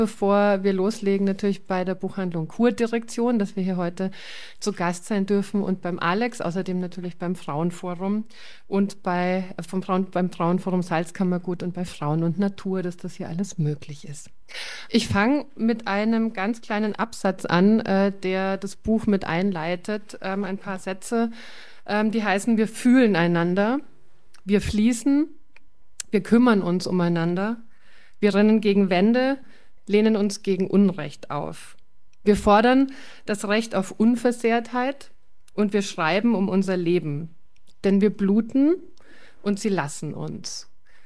Bevor wir loslegen, natürlich bei der Buchhandlung Kurdirektion, dass wir hier heute zu Gast sein dürfen und beim Alex, außerdem natürlich beim Frauenforum und beim Frauenforum Salzkammergut und bei Frauen und Natur, dass das hier alles möglich ist. Ich fange mit einem ganz kleinen Absatz an, der das Buch mit einleitet. Ein paar Sätze, die heißen: Wir fühlen einander, wir fließen, wir kümmern uns umeinander, wir rennen gegen Wände, lehnen uns gegen Unrecht auf. Wir fordern das Recht auf Unversehrtheit und wir schreiben um unser Leben, denn wir bluten und sie lassen uns.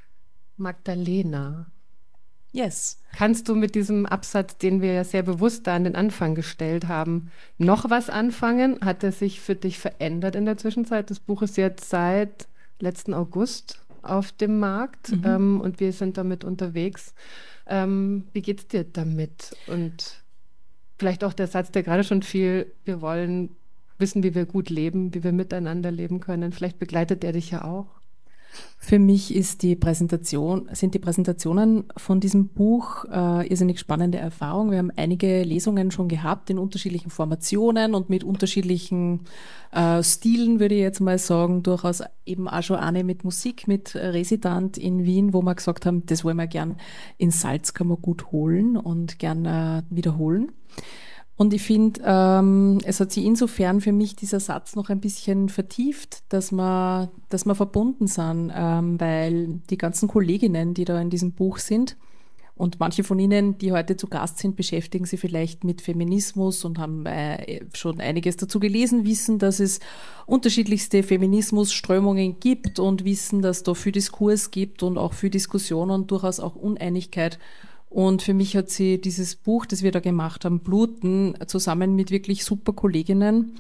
Magdalena. Yes. Kannst du mit diesem Absatz, den wir ja sehr bewusst da an den Anfang gestellt haben, noch was anfangen? Hat er sich für dich verändert in der Zwischenzeit? Das Buch ist jetzt seit letzten August auf dem Markt und wir sind damit unterwegs. Wie geht's dir damit? Und vielleicht auch der Satz, der gerade schon fiel: Wir wollen wissen, wie wir gut leben, wie wir miteinander leben können. Vielleicht begleitet der dich ja auch. Für mich sind die Präsentationen von diesem Buch irrsinnig spannende Erfahrung. Wir haben einige Lesungen schon gehabt in unterschiedlichen Formationen und mit unterschiedlichen Stilen, würde ich jetzt mal sagen. Durchaus eben auch schon eine mit Musik, mit Resident in Wien, wo wir gesagt haben, das wollen wir gern in Salzkammergut holen und gern wiederholen. Und ich finde, es hat sich insofern für mich dieser Satz noch ein bisschen vertieft, dass wir verbunden sind, weil die ganzen Kolleginnen, die da in diesem Buch sind, und manche von Ihnen, die heute zu Gast sind, beschäftigen sich vielleicht mit Feminismus und haben schon einiges dazu gelesen, wissen, dass es unterschiedlichste Feminismusströmungen gibt und wissen, dass da viel Diskurs gibt und auch viel Diskussion und durchaus auch Uneinigkeit. Und für mich hat sie dieses Buch, das wir da gemacht haben, Bluten, zusammen mit wirklich super Kolleginnen,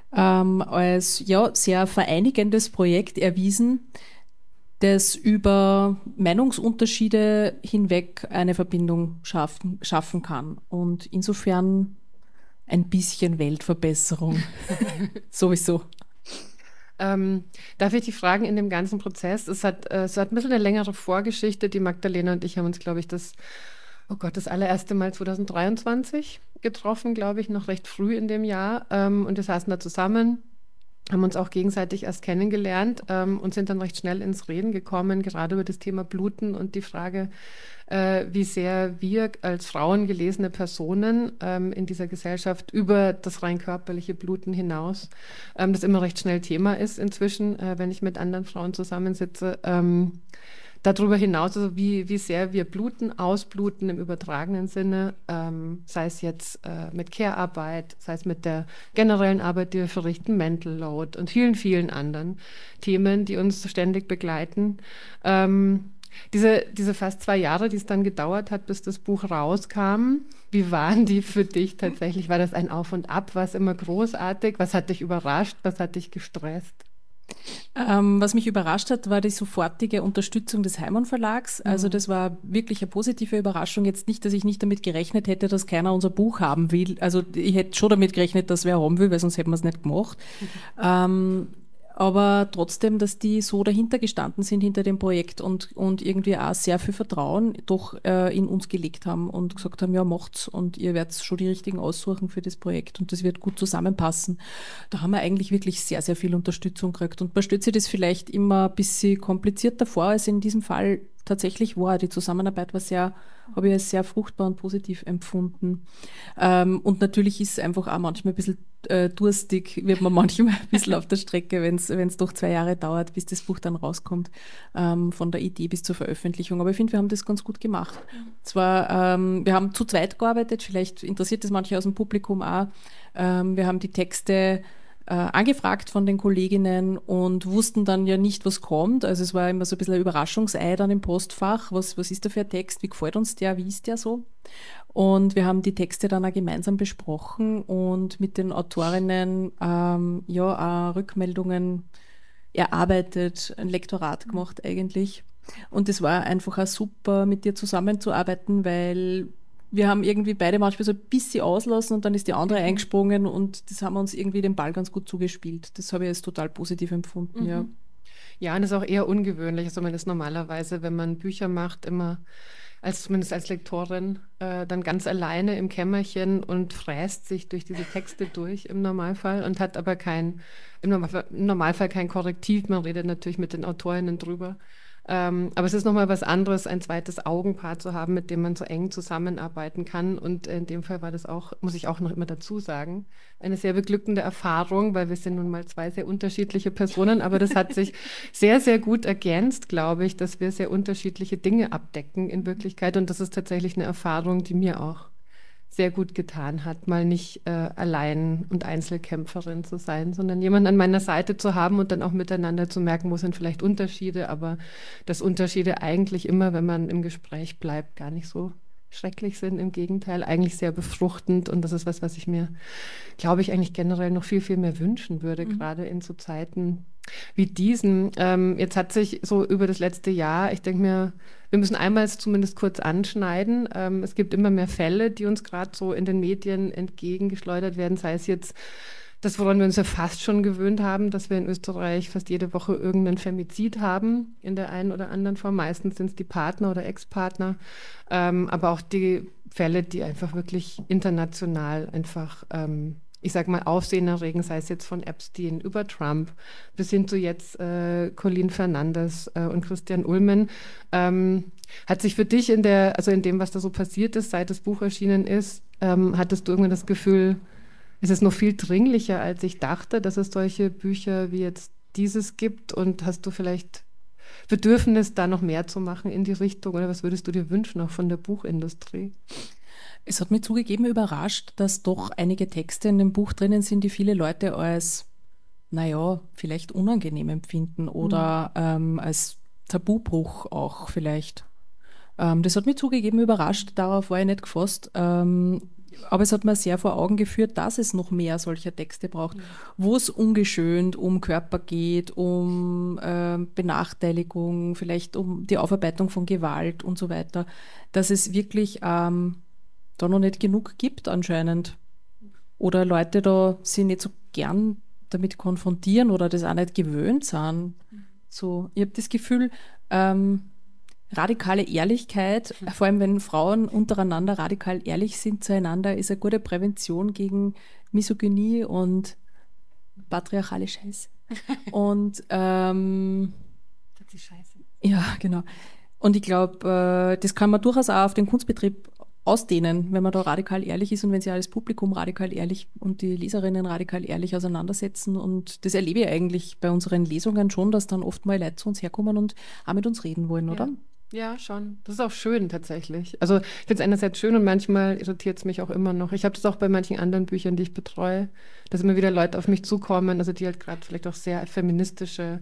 als sehr vereinigendes Projekt erwiesen, das über Meinungsunterschiede hinweg eine Verbindung schaffen kann. Und insofern ein bisschen Weltverbesserung. Sowieso. Darf ich dich fragen, in dem ganzen Prozess, es hat ein bisschen eine längere Vorgeschichte. Die Magdalena und ich haben uns, glaube ich, das allererste Mal 2023 getroffen, glaube ich, noch recht früh in dem Jahr. Und wir saßen da zusammen, haben uns auch gegenseitig erst kennengelernt und sind dann recht schnell ins Reden gekommen, gerade über das Thema Bluten und die Frage, wie sehr wir als Frauen gelesene Personen in dieser Gesellschaft über das rein körperliche Bluten hinaus, das immer recht schnell Thema ist inzwischen, wenn ich mit anderen Frauen zusammensitze, darüber hinaus, also wie sehr wir bluten, ausbluten im übertragenen Sinne, sei es jetzt mit Care-Arbeit, sei es mit der generellen Arbeit, die wir verrichten, Mental Load und vielen, vielen anderen Themen, die uns ständig begleiten. Diese fast 2 Jahre, die es dann gedauert hat, bis das Buch rauskam, wie waren die für dich tatsächlich? War das ein Auf und Ab? War es immer großartig? Was hat dich überrascht? Was hat dich gestresst? Was mich überrascht hat, war die sofortige Unterstützung des Heimann Verlags. Also das war wirklich eine positive Überraschung. Jetzt nicht, dass ich nicht damit gerechnet hätte, dass keiner unser Buch haben will. Also ich hätte schon damit gerechnet, dass wer haben will, weil sonst hätten wir es nicht gemacht. Aber trotzdem, dass die so dahinter gestanden sind, hinter dem Projekt und irgendwie auch sehr viel Vertrauen doch in uns gelegt haben und gesagt haben, ja, macht's und ihr werdet schon die richtigen aussuchen für das Projekt und das wird gut zusammenpassen. Da haben wir eigentlich wirklich sehr, sehr viel Unterstützung gekriegt. Und man stellt sich das vielleicht immer ein bisschen komplizierter vor, als in diesem Fall tatsächlich war. Die Zusammenarbeit habe ich als sehr fruchtbar und positiv empfunden. Und natürlich ist es einfach auch manchmal ein bisschen durstig, wird man manchmal ein bisschen auf der Strecke, wenn es doch 2 Jahre dauert, bis das Buch dann rauskommt, von der Idee bis zur Veröffentlichung. Aber ich finde, wir haben das ganz gut gemacht. Zwar, wir haben zu zweit gearbeitet, vielleicht interessiert das manche aus dem Publikum auch. Wir haben die Texte angefragt von den Kolleginnen und wussten dann ja nicht, was kommt. Also es war immer so ein bisschen ein Überraschungsei dann im Postfach. Was ist da für ein Text? Wie gefällt uns der? Wie ist der so? Und wir haben die Texte dann auch gemeinsam besprochen und mit den Autorinnen auch Rückmeldungen erarbeitet, ein Lektorat gemacht eigentlich. Und es war einfach auch super, mit dir zusammenzuarbeiten, weil wir haben irgendwie beide manchmal so ein bisschen auslassen und dann ist die andere eingesprungen und das haben wir uns irgendwie den Ball ganz gut zugespielt. Das habe ich als total positiv empfunden, ja. Ja, und das ist auch eher ungewöhnlich. Also man ist normalerweise, wenn man Bücher macht, immer zumindest als Lektorin, dann ganz alleine im Kämmerchen und fräst sich durch diese Texte durch im Normalfall und hat aber im Normalfall kein Korrektiv. Man redet natürlich mit den Autorinnen drüber. Aber es ist nochmal was anderes, ein zweites Augenpaar zu haben, mit dem man so eng zusammenarbeiten kann. Und in dem Fall war das auch, muss ich auch noch immer dazu sagen, eine sehr beglückende Erfahrung, weil wir sind nun mal zwei sehr unterschiedliche Personen. Aber das hat sich sehr, sehr gut ergänzt, glaube ich, dass wir sehr unterschiedliche Dinge abdecken in Wirklichkeit. Und das ist tatsächlich eine Erfahrung, die mir auch sehr gut getan hat, mal nicht allein und Einzelkämpferin zu sein, sondern jemanden an meiner Seite zu haben und dann auch miteinander zu merken, wo sind vielleicht Unterschiede, aber dass Unterschiede eigentlich immer, wenn man im Gespräch bleibt, gar nicht so schrecklich sind. Im Gegenteil, eigentlich sehr befruchtend und das ist was ich mir, glaube ich, eigentlich generell noch viel, viel mehr wünschen würde, gerade in so Zeiten wie diesen. Jetzt hat sich so über das letzte Jahr, ich denke mir, wir müssen einmal es zumindest kurz anschneiden. Es gibt immer mehr Fälle, die uns gerade so in den Medien entgegengeschleudert werden, sei es jetzt das, woran wir uns ja fast schon gewöhnt haben, dass wir in Österreich fast jede Woche irgendeinen Femizid haben, in der einen oder anderen Form. Meistens sind es die Partner oder Ex-Partner, aber auch die Fälle, die einfach wirklich international einfach ich sag mal, Aufsehen erregen, sei es jetzt von Epstein über Trump bis hin zu jetzt Colin Fernandes und Christian Ulmen. Hat sich für dich in dem, was da so passiert ist, seit das Buch erschienen ist, hattest du irgendwann das Gefühl, ist es noch viel dringlicher, als ich dachte, dass es solche Bücher wie jetzt dieses gibt? Und hast du vielleicht Bedürfnis, da noch mehr zu machen in die Richtung? Oder was würdest du dir wünschen, auch von der Buchindustrie? Es hat mich zugegeben überrascht, dass doch einige Texte in dem Buch drinnen sind, die viele Leute als, naja, vielleicht unangenehm empfinden oder als Tabubruch auch vielleicht. Das hat mich zugegeben überrascht, darauf war ich nicht gefasst. Aber es hat mir sehr vor Augen geführt, dass es noch mehr solcher Texte braucht, wo es ungeschönt um Körper geht, um Benachteiligung, vielleicht um die Aufarbeitung von Gewalt und so weiter, dass es wirklich da noch nicht genug gibt anscheinend. Oder Leute da sich nicht so gern damit konfrontieren oder das auch nicht gewöhnt sind. So, ich habe das Gefühl, radikale Ehrlichkeit, vor allem wenn Frauen untereinander radikal ehrlich sind zueinander, ist eine gute Prävention gegen Misogynie und patriarchale Scheiße. Und Das ist scheiße. ja, genau. Und ich glaube, das kann man durchaus auch auf den Kunstbetrieb ausdehnen, wenn man da radikal ehrlich ist und wenn sich auch das Publikum radikal ehrlich und die Leserinnen radikal ehrlich auseinandersetzen. Und das erlebe ich eigentlich bei unseren Lesungen schon, dass dann oft mal Leute zu uns herkommen und auch mit uns reden wollen, oder? Ja, schon. Das ist auch schön tatsächlich. Also ich finde es einerseits schön und manchmal irritiert es mich auch immer noch. Ich habe das auch bei manchen anderen Büchern, die ich betreue, dass immer wieder Leute auf mich zukommen, also die halt gerade vielleicht auch sehr feministische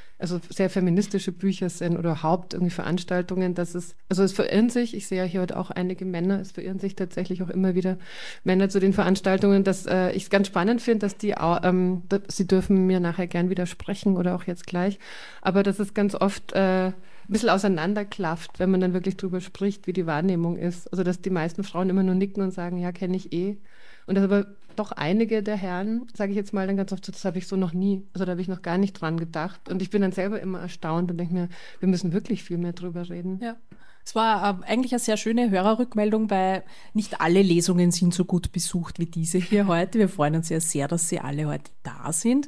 Bücher sind oder überhaupt irgendwie Veranstaltungen, es verirren sich, ich sehe ja hier heute auch einige Männer, es verirren sich tatsächlich auch immer wieder Männer zu den Veranstaltungen, dass ich es ganz spannend finde, dass sie dürfen mir nachher gern widersprechen oder auch jetzt gleich, aber dass es ganz oft ein bisschen auseinanderklafft, wenn man dann wirklich drüber spricht, wie die Wahrnehmung ist. Also dass die meisten Frauen immer nur nicken und sagen, ja, kenne ich eh. Und dass aber doch einige der Herren, sage ich jetzt mal dann ganz oft, das habe ich so noch nie, also da habe ich noch gar nicht dran gedacht. Und ich bin dann selber immer erstaunt und denke mir, wir müssen wirklich viel mehr drüber reden. Ja. Es war eigentlich eine sehr schöne Hörerrückmeldung, weil nicht alle Lesungen sind so gut besucht wie diese hier heute. Wir freuen uns ja sehr, dass sie alle heute da sind.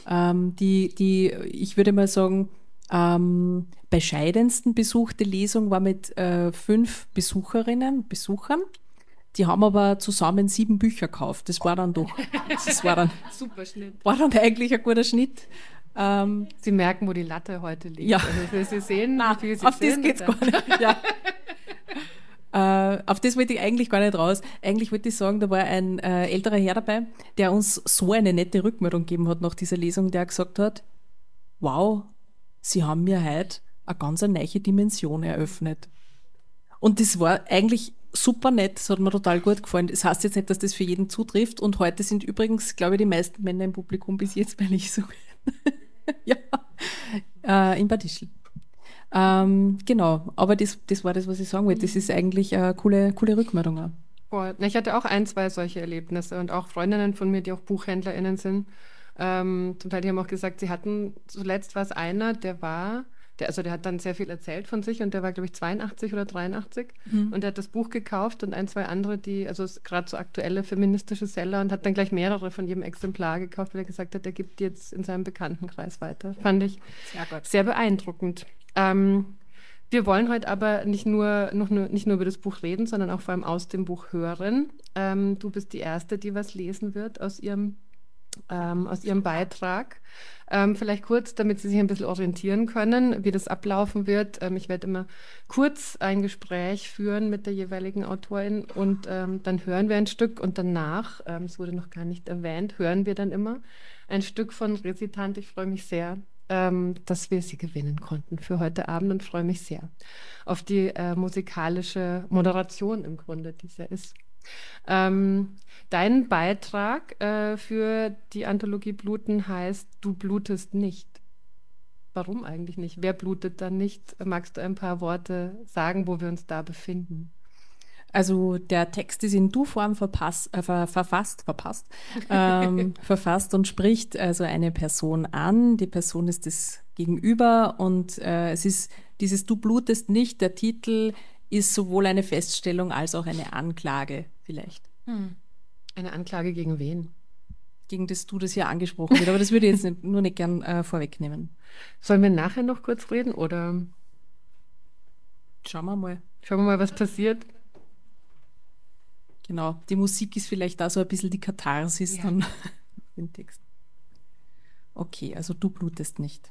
Ich würde mal sagen, bescheidensten besuchte Lesung war mit 5 Besuchern. Die haben aber zusammen 7 Bücher gekauft. Das war dann Super Schnitt. War dann eigentlich ein guter Schnitt. Sie merken, wo die Latte heute liegt. Ja. Also, Sie sehen, Nein, wie viel Sie auf das sehen. geht's gar nicht. Ja. Auf das wollte ich eigentlich gar nicht raus. Eigentlich wollte ich sagen, da war ein älterer Herr dabei, der uns so eine nette Rückmeldung gegeben hat nach dieser Lesung, der gesagt hat, wow, Sie haben mir heute eine ganz neue Dimension eröffnet. Und das war eigentlich super nett, das hat mir total gut gefallen. Das heißt jetzt nicht, dass das für jeden zutrifft. Und heute sind übrigens, glaube ich, die meisten Männer im Publikum bis jetzt bei Lesungen. Ja, in Bad Ischl. Genau, aber das war das, was ich sagen wollte. Das ist eigentlich eine coole Rückmeldung auch. Boah, ich hatte auch 1, 2 solche Erlebnisse und auch Freundinnen von mir, die auch BuchhändlerInnen sind. Zum Teil, die haben auch gesagt, sie hatten, zuletzt war es einer, der war der hat dann sehr viel erzählt von sich und der war, glaube ich, 82 oder 83 und der hat das Buch gekauft und ein, zwei andere, also gerade so aktuelle feministische Seller und hat dann gleich mehrere von jedem Exemplar gekauft, weil er gesagt hat, er gibt die jetzt in seinem Bekanntenkreis weiter. Fand ich sehr beeindruckend. Wir wollen heute aber nicht nur über das Buch reden, sondern auch vor allem aus dem Buch hören. Du bist die Erste, die was lesen wird aus ihrem Beitrag. Vielleicht kurz, damit Sie sich ein bisschen orientieren können, wie das ablaufen wird. Ich werde immer kurz ein Gespräch führen mit der jeweiligen Autorin und dann hören wir ein Stück und danach, es wurde noch gar nicht erwähnt, hören wir dann immer ein Stück von Recitant. Ich freue mich sehr, dass wir sie gewinnen konnten für heute Abend und freue mich sehr auf die musikalische Moderation im Grunde, die es ja ist. Dein Beitrag für die Anthologie Bluten heißt Du blutest nicht. Warum eigentlich nicht? Wer blutet dann nicht? Magst du ein paar Worte sagen, wo wir uns da befinden? Also der Text ist in Du-Form verfasst und spricht also eine Person an. Die Person ist das Gegenüber und es ist dieses Du blutest nicht. Der Titel ist sowohl eine Feststellung als auch eine Anklage vielleicht. Eine Anklage gegen wen? Gegen das Du, das hier angesprochen wird. Aber das würde ich jetzt nur nicht gern vorwegnehmen. Sollen wir nachher noch kurz reden oder? Schauen wir mal. Schauen wir mal, was passiert. Genau, die Musik ist vielleicht da so ein bisschen die Katharsis dann im Text. Okay, also du blutest nicht.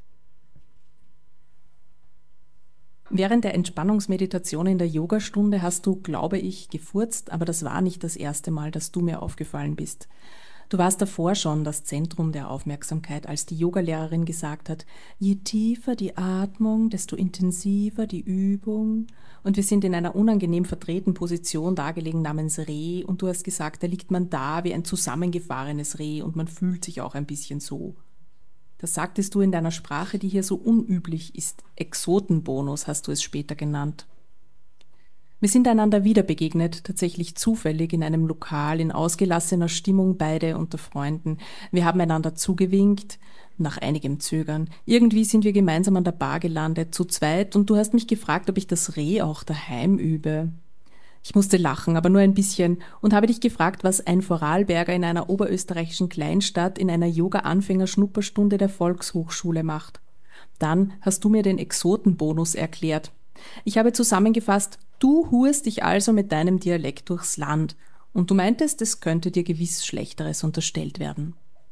Während der Entspannungsmeditation in der Yogastunde hast du, glaube ich, gefurzt, aber das war nicht das erste Mal, dass du mir aufgefallen bist. Du warst davor schon das Zentrum der Aufmerksamkeit, als die Yogalehrerin gesagt hat, je tiefer die Atmung, desto intensiver die Übung. Und wir sind in einer unangenehm verdrehten Position dargelegen namens Reh und du hast gesagt, da liegt man da wie ein zusammengefahrenes Reh und man fühlt sich auch ein bisschen so. Das sagtest du in deiner Sprache, die hier so unüblich ist. Exotenbonus hast du es später genannt. Wir sind einander wieder begegnet, tatsächlich zufällig in einem Lokal, in ausgelassener Stimmung, beide unter Freunden. Wir haben einander zugewinkt, nach einigem Zögern. Irgendwie sind wir gemeinsam an der Bar gelandet, zu zweit, und du hast mich gefragt, ob ich das Reh auch daheim übe. Ich musste lachen, aber nur ein bisschen, und habe dich gefragt, was ein Vorarlberger in einer oberösterreichischen Kleinstadt in einer Yoga-Anfänger-Schnupperstunde der Volkshochschule macht. Dann hast du mir den Exotenbonus erklärt. Ich habe zusammengefasst, du hurst dich also mit deinem Dialekt durchs Land, und du meintest, es könnte dir gewiss Schlechteres unterstellt werden.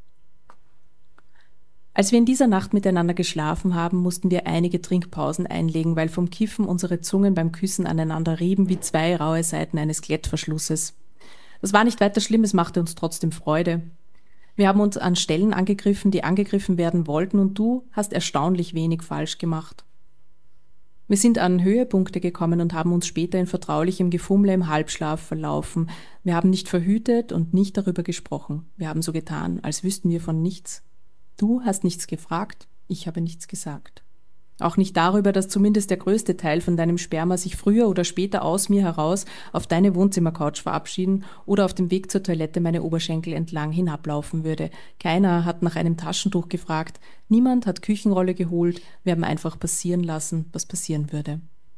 Als wir in dieser Nacht miteinander geschlafen haben, mussten wir einige Trinkpausen einlegen, weil vom Kiffen unsere Zungen beim Küssen aneinander rieben wie zwei raue Seiten eines Klettverschlusses. Das war nicht weiter schlimm, es machte uns trotzdem Freude. Wir haben uns an Stellen angegriffen, die angegriffen werden wollten, und du hast erstaunlich wenig falsch gemacht. Wir sind an Höhepunkte gekommen und haben uns später in vertraulichem Gefummle im Halbschlaf verlaufen. Wir haben nicht verhütet und nicht darüber gesprochen. Wir haben so getan, als wüssten wir von nichts. Du hast nichts gefragt, ich habe nichts gesagt. Auch nicht darüber, dass zumindest der größte Teil von deinem Sperma sich früher oder später aus mir heraus auf deine Wohnzimmercouch verabschieden oder auf dem Weg zur Toilette meine Oberschenkel entlang hinablaufen würde. Keiner hat nach einem Taschentuch gefragt, niemand hat Küchenrolle geholt, wir haben einfach passieren lassen, was passieren würde.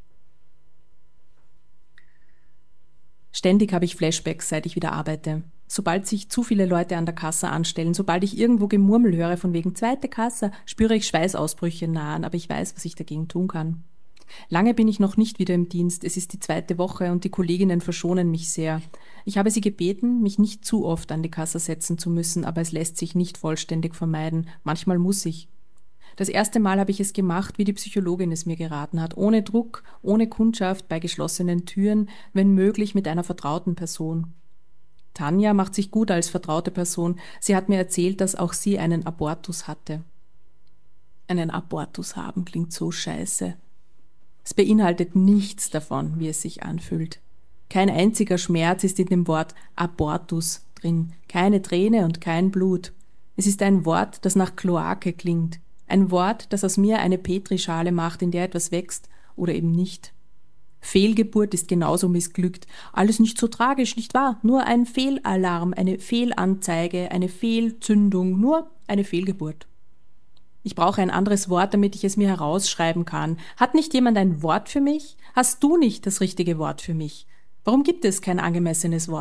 Ständig habe ich Flashbacks, seit ich wieder arbeite. Sobald sich zu viele Leute an der Kasse anstellen, sobald ich irgendwo Gemurmel höre von wegen zweite Kasse, spüre ich Schweißausbrüche nahen, aber ich weiß, was ich dagegen tun kann. Lange bin ich noch nicht wieder im Dienst, es ist die 2. Woche und die Kolleginnen verschonen mich sehr. Ich habe sie gebeten, mich nicht zu oft an die Kasse setzen zu müssen, aber es lässt sich nicht vollständig vermeiden. Manchmal muss ich. Das erste Mal habe ich es gemacht, wie die Psychologin es mir geraten hat, ohne Druck, ohne Kundschaft, bei geschlossenen Türen, wenn möglich mit einer vertrauten Person. Tanja macht sich gut als vertraute Person. Sie hat mir erzählt, dass auch sie einen Abortus hatte. Einen Abortus haben klingt so scheiße. Es beinhaltet nichts davon, wie es sich anfühlt. Kein einziger Schmerz ist in dem Wort Abortus drin. Keine Träne und kein Blut. Es ist ein Wort, das nach Kloake klingt. Ein Wort, das aus mir eine Petrischale macht, in der etwas wächst oder eben nicht. Fehlgeburt ist genauso missglückt. Alles nicht so tragisch, nicht wahr? Nur ein Fehlalarm, eine Fehlanzeige, eine Fehlzündung, nur eine Fehlgeburt. Ich brauche ein anderes Wort, damit ich es mir herausschreiben kann. Hat nicht jemand ein Wort für mich? Hast du nicht das richtige Wort für mich? Warum gibt es kein angemessenes Wort?